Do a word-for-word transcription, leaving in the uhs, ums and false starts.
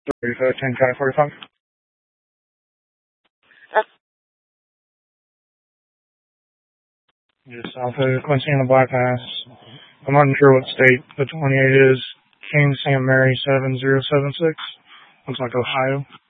ten County forty-five. Just south of Quincy and the bypass. I'm not sure what state the twenty-eight is. King Saint Mary seven zero seven six. Looks like Ohio.